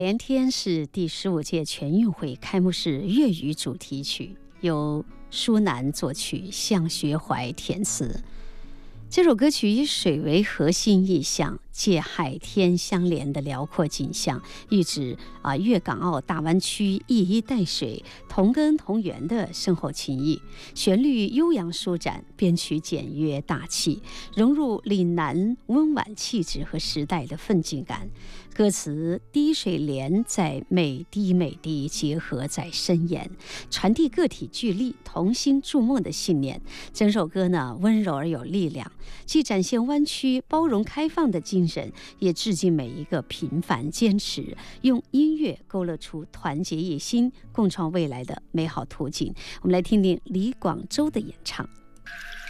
连天是第15届全运会开幕式粤语主题曲，由舒楠作曲，向学怀填词。这首歌曲以水为核心意象，借海天相连的辽阔景象，喻指粤港澳大湾区一衣带水、同根同源的深厚情谊。旋律悠扬舒展，编曲简约大气，融入岭南温婉气质和时代的奋进感。歌词滴水连在每滴每滴结合在深岩，传递个体聚力、同心筑梦的信念。整首歌呢，温柔而有力量，既展现湾区包容开放的精神，也致敬每一个平凡坚持，用音乐勾勒出团结一心、共创未来的美好图景。我们来听听李广州的演唱。